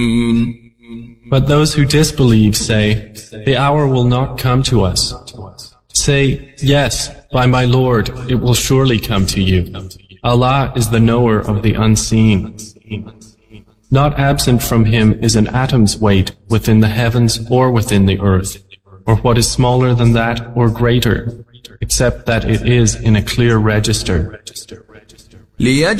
But those who disbelieve say, the hour will not come to us. Say, yes, by my Lord, it will surely come to you. Allah is the knower of the unseen. Not absent from Him is an atom's weight within the heavens or within the earth, or what is smaller than that or greater, except that it is in a clear register.